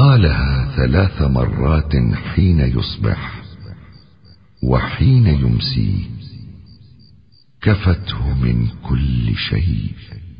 قالها 3 مرات حين يصبح وحين يمسي، كفته من كل شيء.